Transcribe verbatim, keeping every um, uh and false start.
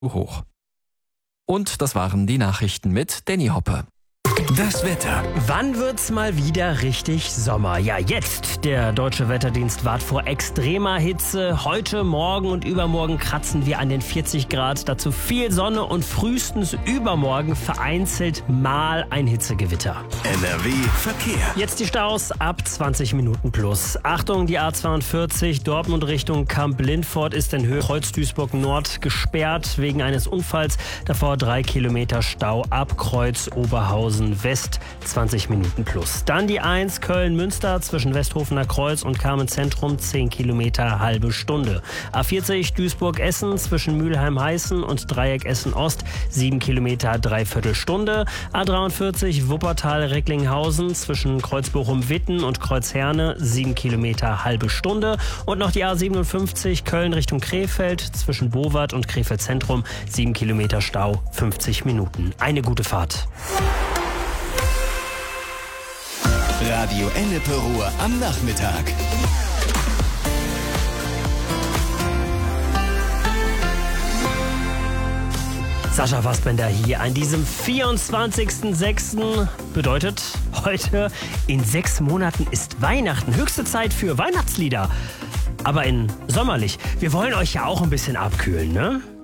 hoch. Und das waren die Nachrichten mit Danny Hoppe. Das Wetter. Wann wird's mal wieder richtig Sommer? Ja, jetzt. Der Deutsche Wetterdienst warnt vor extremer Hitze. Heute, morgen und übermorgen kratzen wir an den vierzig Grad. Dazu viel Sonne und frühestens übermorgen vereinzelt mal ein Hitzegewitter. N R W Verkehr. Jetzt die Staus ab zwanzig Minuten plus. Achtung, die A zweiundvierzig Dortmund Richtung Kamp-Lindfort ist in Höhe Kreuz Duisburg Nord gesperrt wegen eines Unfalls. Davor drei Kilometer Stau ab Kreuz Oberhausen West, zwanzig Minuten plus. Dann die eins Köln-Münster zwischen Westhofener Kreuz und Carmen-Zentrum, zehn Kilometer, halbe Stunde. A vierzig Duisburg-Essen zwischen Mülheim-Heißen und Dreieck Essen-Ost, sieben Kilometer, dreiviertel Stunde. A dreiundvierzig Wuppertal-Recklinghausen zwischen Kreuz-Bochum-Witten und Kreuz-Herne, sieben Kilometer, halbe Stunde. Und noch die A siebenundfünfzig Köln Richtung Krefeld zwischen Bowart und Krefeld-Zentrum, sieben Kilometer Stau, fünfzig Minuten. Eine gute Fahrt. Radio Ennepe Ruhr am Nachmittag. Sascha Fassbender hier an diesem vierundzwanzigsten sechsten Bedeutet, heute in sechs Monaten ist Weihnachten. Höchste Zeit für Weihnachtslieder. Aber in sommerlich. Wir wollen euch ja auch ein bisschen abkühlen, ne?